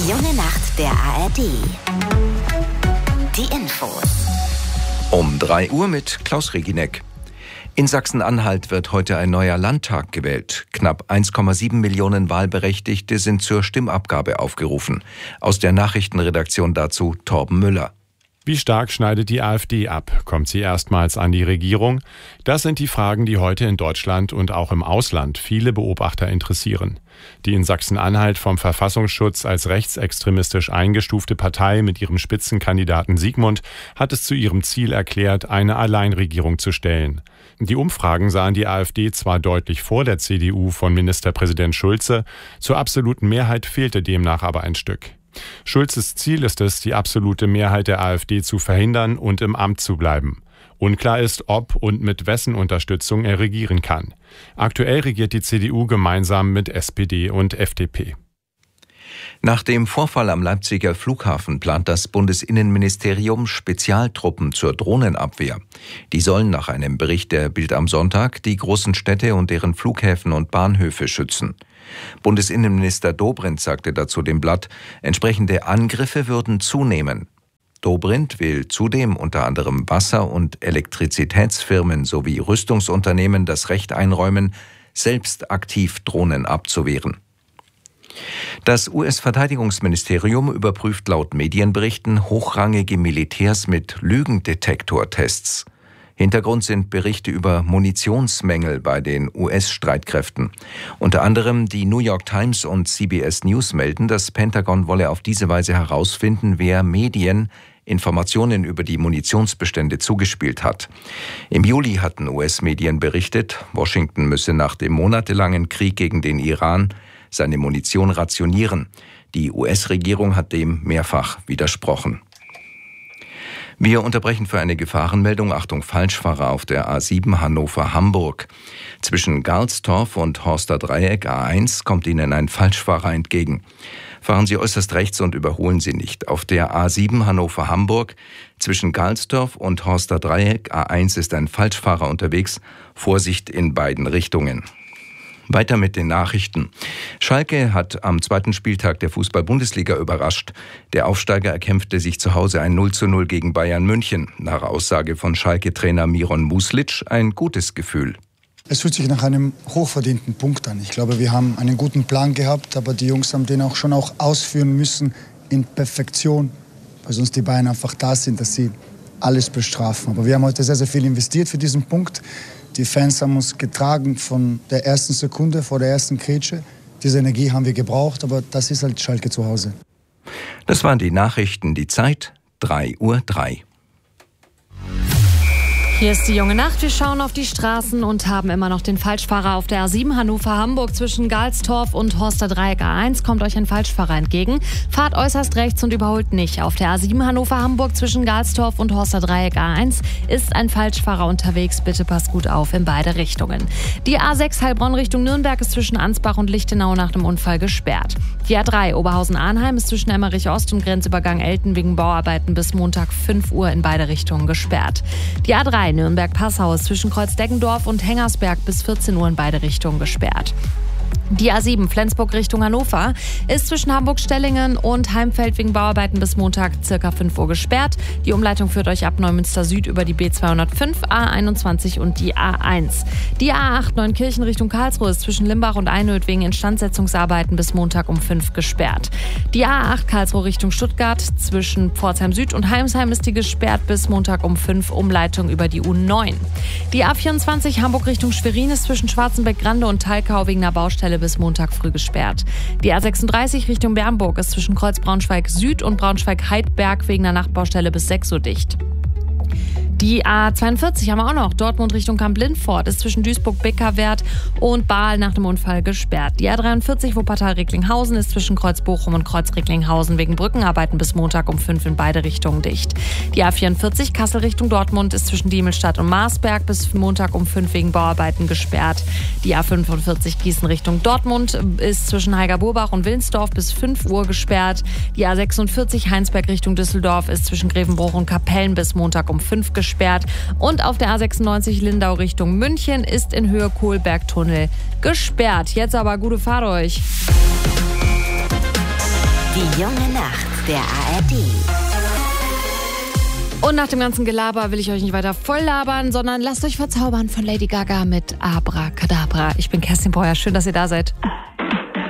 Die junge Nacht der ARD. Die Infos. Um 3 Uhr mit Klaus Regineck. In Sachsen-Anhalt wird heute ein neuer Landtag gewählt. Knapp 1,7 Millionen Wahlberechtigte sind zur Stimmabgabe aufgerufen. Aus der Nachrichtenredaktion dazu Torben Müller. Wie stark schneidet die AfD ab? Kommt sie erstmals an die Regierung? Das sind die Fragen, die heute in Deutschland und auch im Ausland viele Beobachter interessieren. Die in Sachsen-Anhalt vom Verfassungsschutz als rechtsextremistisch eingestufte Partei mit ihrem Spitzenkandidaten Sigmund hat es zu ihrem Ziel erklärt, eine Alleinregierung zu stellen. Die Umfragen sahen die AfD zwar deutlich vor der CDU von Ministerpräsident Schulze, zur absoluten Mehrheit fehlte demnach aber ein Stück. Schulzes Ziel ist es, die absolute Mehrheit der AfD zu verhindern und im Amt zu bleiben. Unklar ist, ob und mit wessen Unterstützung er regieren kann. Aktuell regiert die CDU gemeinsam mit SPD und FDP. Nach dem Vorfall am Leipziger Flughafen plant das Bundesinnenministerium Spezialtruppen zur Drohnenabwehr. Die sollen nach einem Bericht der Bild am Sonntag die großen Städte und deren Flughäfen und Bahnhöfe schützen. Bundesinnenminister Dobrindt sagte dazu dem Blatt, entsprechende Angriffe würden zunehmen. Dobrindt will zudem unter anderem Wasser- und Elektrizitätsfirmen sowie Rüstungsunternehmen das Recht einräumen, selbst aktiv Drohnen abzuwehren. Das US-Verteidigungsministerium überprüft laut Medienberichten hochrangige Militärs mit Lügendetektortests. Hintergrund sind Berichte über Munitionsmängel bei den US-Streitkräften. Unter anderem die New York Times und CBS News melden, das Pentagon wolle auf diese Weise herausfinden, wer Medien Informationen über die Munitionsbestände zugespielt hat. Im Juli hatten US-Medien berichtet, Washington müsse nach dem monatelangen Krieg gegen den Iran seine Munition rationieren. Die US-Regierung hat dem mehrfach widersprochen. Wir unterbrechen für eine Gefahrenmeldung. Achtung, Falschfahrer auf der A7 Hannover-Hamburg. Zwischen Galstorf und Horster Dreieck A1 kommt Ihnen ein Falschfahrer entgegen. Fahren Sie äußerst rechts und überholen Sie nicht. Auf der A7 Hannover-Hamburg zwischen Galstorf und Horster Dreieck A1 ist ein Falschfahrer unterwegs. Vorsicht in beiden Richtungen. Weiter mit den Nachrichten. Schalke hat am zweiten Spieltag der Fußball-Bundesliga überrascht. Der Aufsteiger erkämpfte sich zu Hause ein 0:0 gegen Bayern München. Nach Aussage von Schalke-Trainer Miron Muslic ein gutes Gefühl. Es fühlt sich nach einem hochverdienten Punkt an. Ich glaube, wir haben einen guten Plan gehabt, aber die Jungs haben den auch schon ausführen müssen in Perfektion, weil sonst die Bayern einfach da sind, dass sie alles bestrafen. Aber wir haben heute sehr, sehr viel investiert für diesen Punkt. Die Fans haben uns getragen von der ersten Sekunde, vor der ersten Grätsche. Diese Energie haben wir gebraucht, aber das ist halt Schalke zu Hause. Das waren die Nachrichten, die Zeit, 3:03 Uhr. Hier ist die junge Nacht. Wir schauen auf die Straßen und haben immer noch den Falschfahrer auf der A7 Hannover-Hamburg zwischen Galstorf und Horster Dreieck A1. Kommt euch ein Falschfahrer entgegen. Fahrt äußerst rechts und überholt nicht. Auf der A7 Hannover-Hamburg zwischen Galstorf und Horster Dreieck A1 ist ein Falschfahrer unterwegs. Bitte passt gut auf in beide Richtungen. Die A6 Heilbronn Richtung Nürnberg ist zwischen Ansbach und Lichtenau nach dem Unfall gesperrt. Die A3 Oberhausen-Arnheim ist zwischen Emmerich Ost und Grenzübergang Elten wegen Bauarbeiten bis Montag 5 Uhr in beide Richtungen gesperrt. Die A3 Nürnberg-Passau ist zwischen Kreuzdeggendorf und Hengersberg bis 14 Uhr in beide Richtungen gesperrt. Die A7 Flensburg Richtung Hannover ist zwischen Hamburg-Stellingen und Heimfeld wegen Bauarbeiten bis Montag ca. 5 Uhr gesperrt. Die Umleitung führt euch ab Neumünster Süd über die B205, A21 und die A1. Die A8 Neunkirchen Richtung Karlsruhe ist zwischen Limbach und Einöd wegen Instandsetzungsarbeiten bis Montag um 5 gesperrt. Die A8 Karlsruhe Richtung Stuttgart zwischen Pforzheim Süd und Heimsheim ist die gesperrt bis Montag um 5, Umleitung über die U9. Die A24 Hamburg Richtung Schwerin ist zwischen Schwarzenbeck-Grande und Thalkau wegen einer Baustelle bis Montag früh gesperrt. Die A36 Richtung Bernburg ist zwischen Kreuz Braunschweig Süd und Braunschweig-Heidberg wegen einer Nachtbaustelle bis 6 Uhr dicht. Die A42 haben wir auch noch. Dortmund Richtung Kamp-Lindfort ist zwischen Duisburg-Bickerwert und Baal nach dem Unfall gesperrt. Die A43 Wuppertal-Recklinghausen ist zwischen Kreuz Bochum und Kreuz Recklinghausen wegen Brückenarbeiten bis Montag um 5 in beide Richtungen dicht. Die A44 Kassel Richtung Dortmund ist zwischen Diemelstadt und Marsberg bis Montag um 5 wegen Bauarbeiten gesperrt. Die A45 Gießen Richtung Dortmund ist zwischen Heiger-Burbach und Wilnsdorf bis 5 Uhr gesperrt. Die A46 Heinsberg Richtung Düsseldorf ist zwischen Grevenbruch und Kapellen bis Montag um 5 gesperrt. Und auf der A96 Lindau Richtung München ist in Höhe Kohlbergtunnel gesperrt. Jetzt aber gute Fahrt euch. Die junge Nacht der ARD. Und nach dem ganzen Gelaber will ich euch nicht weiter voll labern, sondern lasst euch verzaubern von Lady Gaga mit Abracadabra. Ich bin Kerstin Breuer, schön, dass ihr da seid.